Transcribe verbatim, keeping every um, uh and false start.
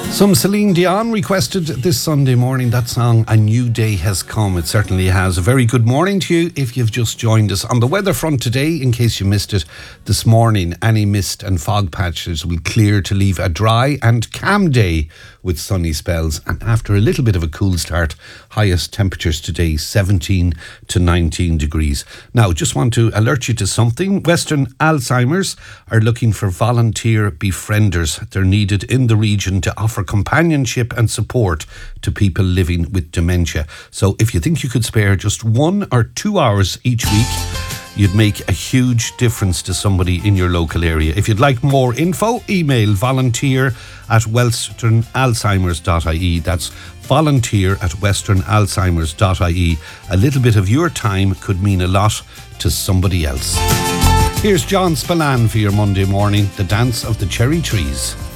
Some Celine Dion requested this Sunday morning that song, A New Day Has Come. It certainly has. A very good morning to you if you've just joined us. On the weather front today, in case you missed it this morning, any mist and fog patches will clear to leave a dry and calm day with sunny spells. And after a little bit of a cool start, highest temperatures today seventeen to nineteen degrees. Now, just want to alert you to something. Western Alzheimer's are looking for volunteer befrienders. They're needed in the region to offer companionship and support to people living with dementia. So if you think you could spare just one or two hours each week, you'd make a huge difference to somebody in your local area. If you'd like more info, email volunteer at western alzheimers dot I E. That's volunteer at western alzheimers dot I E. A little bit of your time could mean a lot to somebody else. Here's John Spillane for your Monday morning, The Dance of the Cherry Trees.